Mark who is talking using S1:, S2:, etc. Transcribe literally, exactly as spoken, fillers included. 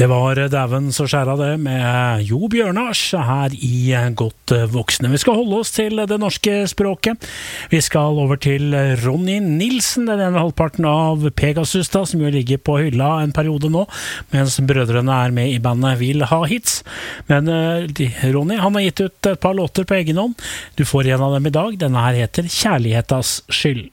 S1: Det var dæven så skjæra det med Jo Bjørnars her i Godt voksne. Vi skal holde oss til det norske språket. Vi skal over til Ronny Nilsen, den ene halvparten av Pegasus da, som jo ligger på hylla en periode nå, mens brødrene er med i bandet Vil ha hits. Men uh, Ronny, han har gitt ut et par låter på egen hånd. Du får en av dem i dag. Denne her heter Kjærlighetas skyld.